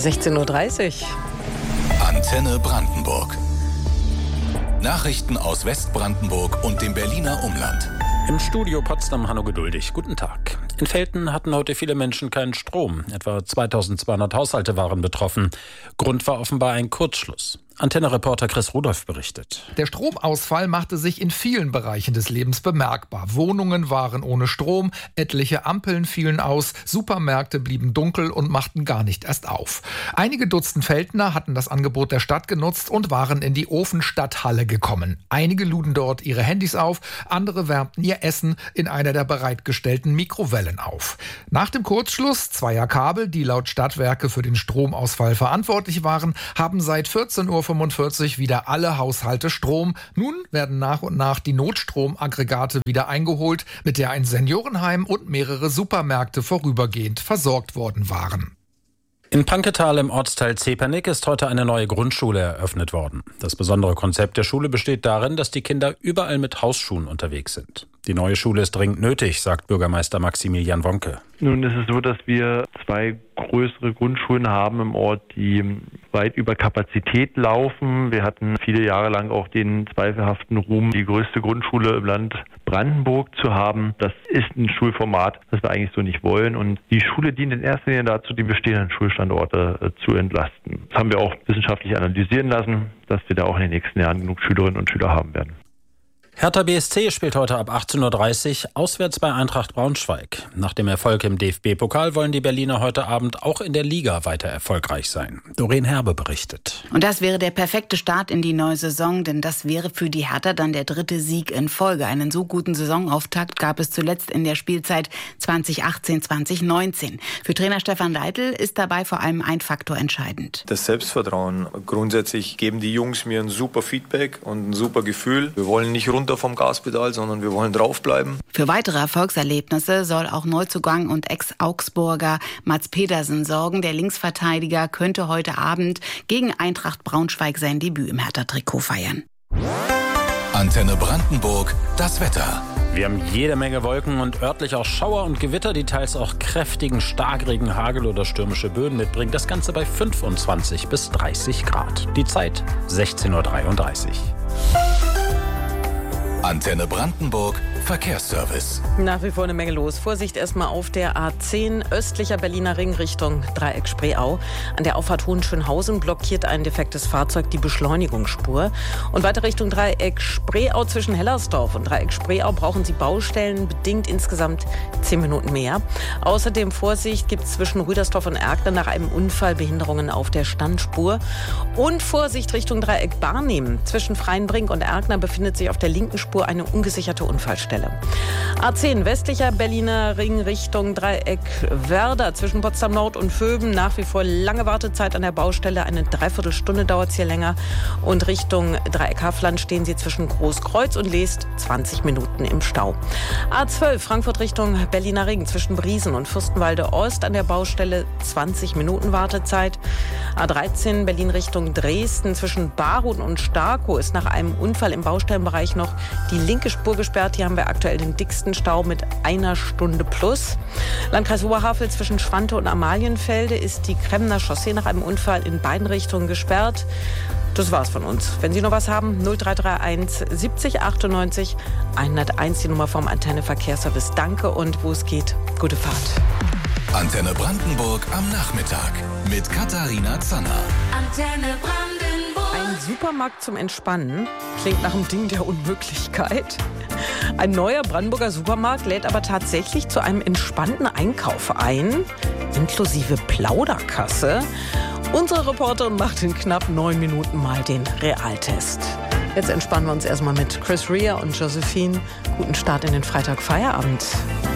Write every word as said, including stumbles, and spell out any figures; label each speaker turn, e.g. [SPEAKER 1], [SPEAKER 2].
[SPEAKER 1] sechzehn Uhr dreißig.
[SPEAKER 2] Antenne Brandenburg. Nachrichten aus Westbrandenburg und dem Berliner Umland.
[SPEAKER 3] Im Studio Potsdam Hanno Geduldig. Guten Tag. In Velten hatten heute viele Menschen keinen Strom. Etwa zweitausendzweihundert Haushalte waren betroffen. Grund war offenbar ein Kurzschluss. Antenne-Reporter Chris Rudolph berichtet.
[SPEAKER 4] Der Stromausfall machte sich in vielen Bereichen des Lebens bemerkbar. Wohnungen waren ohne Strom, etliche Ampeln fielen aus, Supermärkte blieben dunkel und machten gar nicht erst auf. Einige Dutzend Veltner hatten das Angebot der Stadt genutzt und waren in die Ofenstadthalle gekommen. Einige luden dort ihre Handys auf, andere wärmten ihr Essen in einer der bereitgestellten Mikrowellen auf. Nach dem Kurzschluss zweier Kabel, die laut Stadtwerke für den Stromausfall verantwortlich waren, haben seit vierzehn Uhr fünfundvierzig wieder alle Haushalte Strom. Nun werden nach und nach die Notstromaggregate wieder eingeholt, mit der ein Seniorenheim und mehrere Supermärkte vorübergehend versorgt worden waren.
[SPEAKER 3] In Panketal im Ortsteil Zepernick ist heute eine neue Grundschule eröffnet worden. Das besondere Konzept der Schule besteht darin, dass die Kinder überall mit Hausschuhen unterwegs sind. Die neue Schule ist dringend nötig, sagt Bürgermeister Maximilian Wonke.
[SPEAKER 5] Nun ist es so, dass wir zwei größere Grundschulen haben im Ort, die weit über Kapazität laufen. Wir hatten viele Jahre lang auch den zweifelhaften Ruhm, die größte Grundschule im Land Brandenburg zu haben. Das ist ein Schulformat, das wir eigentlich so nicht wollen. Und die Schule dient in erster Linie dazu, die bestehenden Schulstandorte äh, zu entlasten. Das haben wir auch wissenschaftlich analysieren lassen, dass wir da auch in den nächsten Jahren genug Schülerinnen und Schüler haben werden.
[SPEAKER 3] Hertha B S C spielt heute ab achtzehn Uhr dreißig auswärts bei Eintracht Braunschweig. Nach dem Erfolg im D F B-Pokal wollen die Berliner heute Abend auch in der Liga weiter erfolgreich sein. Doreen Herbe berichtet.
[SPEAKER 6] Und das wäre der perfekte Start in die neue Saison, denn das wäre für die Hertha dann der dritte Sieg in Folge. Einen so guten Saisonauftakt gab es zuletzt in der Spielzeit zwanzig achtzehn zwanzig neunzehn. Für Trainer Stefan Leitl ist dabei vor allem ein Faktor entscheidend.
[SPEAKER 7] Das Selbstvertrauen. Grundsätzlich geben die Jungs mir ein super Feedback und ein super Gefühl. Wir wollen nicht runter vom Gaspedal, sondern wir wollen draufbleiben.
[SPEAKER 6] Für weitere Erfolgserlebnisse soll auch Neuzugang und Ex-Augsburger Mats Pedersen sorgen. Der Linksverteidiger könnte heute Abend gegen Eintracht Braunschweig sein Debüt im Hertha-Trikot feiern.
[SPEAKER 2] Antenne Brandenburg, das Wetter.
[SPEAKER 3] Wir haben jede Menge Wolken und örtlich auch Schauer und Gewitter, die teils auch kräftigen Starkregen, Hagel oder stürmische Böen mitbringen. Das Ganze bei fünfundzwanzig bis dreißig Grad. Die Zeit sechzehn Uhr dreiunddreißig.
[SPEAKER 2] Antenne Brandenburg, Verkehrsservice.
[SPEAKER 1] Nach wie vor eine Menge los. Vorsicht erstmal auf der A zehn, östlicher Berliner Ring Richtung Dreieck Spreeau. An der Auffahrt Hohenschönhausen blockiert ein defektes Fahrzeug die Beschleunigungsspur. Und weiter Richtung Dreieck Spreeau zwischen Hellersdorf und Dreieck Spreeau brauchen Sie baustellenbedingt insgesamt zehn Minuten mehr. Außerdem Vorsicht gibt es zwischen Rüdersdorf und Erkner nach einem Unfall Behinderungen auf der Standspur. Und Vorsicht Richtung Dreieck Barnim. Zwischen Freienbrink und Erkner befindet sich auf der linken Spur eine ungesicherte Unfallstelle. A zehn, westlicher Berliner Ring Richtung Dreieck Werder zwischen Potsdam Nord und Vöben. Nach wie vor lange Wartezeit an der Baustelle. Eine Dreiviertelstunde dauert es hier länger. Und Richtung Dreieck Haffland stehen Sie zwischen Großkreuz und Leest zwanzig Minuten im Stau. A zwölf, Frankfurt Richtung Berliner Ring zwischen Briesen und Fürstenwalde Ost an der Baustelle zwanzig Minuten Wartezeit. A dreizehn, Berlin Richtung Dresden zwischen Barut und Starkow ist nach einem Unfall im Baustellenbereich noch die linke Spur gesperrt. Hier haben wir aktuell den dicksten Stau mit einer Stunde plus. Landkreis Oberhavel zwischen Schwante und Amalienfelde ist die Kremner Chaussee nach einem Unfall in beiden Richtungen gesperrt. Das war's von uns. Wenn Sie noch was haben, null drei drei eins siebzig achtundneunzig hunderteins, die Nummer vom Antenne Verkehrsservice. Danke und wo es geht, gute Fahrt.
[SPEAKER 2] Antenne Brandenburg am Nachmittag mit Katharina Zanner.
[SPEAKER 1] Antenne Brandenburg. Ein Supermarkt zum Entspannen klingt nach einem Ding der Unmöglichkeit. Ein neuer Brandenburger Supermarkt lädt aber tatsächlich zu einem entspannten Einkauf ein, inklusive Plauderkasse. Unsere Reporterin macht in knapp neun Minuten mal den Realtest. Jetzt entspannen wir uns erstmal mit Chris Rea und Josephine. Guten Start in den Freitagfeierabend.